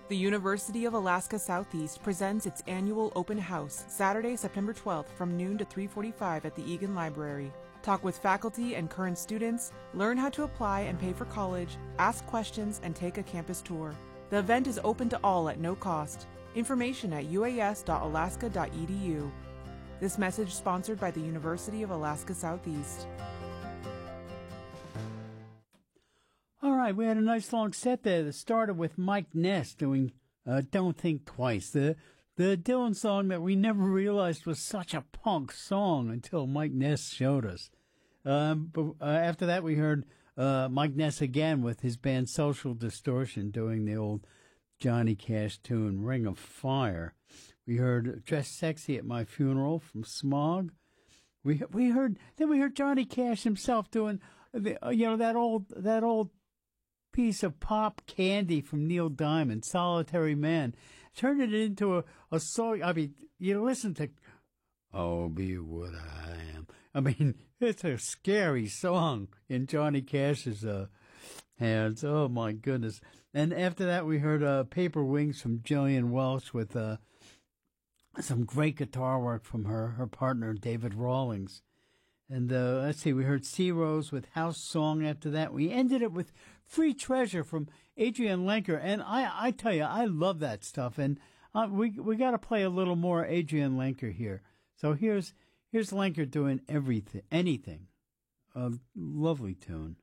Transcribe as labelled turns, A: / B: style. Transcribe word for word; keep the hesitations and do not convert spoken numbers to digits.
A: The University of Alaska Southeast presents its annual open house, Saturday, September twelfth from noon to three forty-five at the Egan Library. Talk with faculty and current students, learn how to apply and pay for college, ask questions, and take a campus tour. The event is open to all at no cost. Information at u a s dot alaska dot e d u. This message sponsored by the University of Alaska Southeast.
B: All right, we had a nice long set there that started with Mike Ness doing uh, Don't Think Twice, the the Dylan song that we never realized was such a punk song until Mike Ness showed us. Um, but uh, after that, we heard uh, Mike Ness again with his band Social Distortion doing the old Johnny Cash tune, Ring of Fire. We heard Dress Sexy at My Funeral from Smog. We we heard then we heard Johnny Cash himself doing the, you know that old that old piece of pop candy from Neil Diamond, Solitary Man. Turned it into a, a song. I mean, you listen to Oh, Be What I Am. I mean, it's a scary song in Johnny Cash's uh, hands. Oh, my goodness. And after that, we heard uh, Paper Wings from Jillian Welch with uh, some great guitar work from her, her partner, David Rawlings. And uh, let's see, we heard Sea Rose with House Song after that. We ended it with Free Treasure from Adrienne Lenker. And I, I tell you, I love that stuff. And uh, we we got to play a little more Adrienne Lenker here. So here's here's Lenker doing everything, anything. A lovely tune.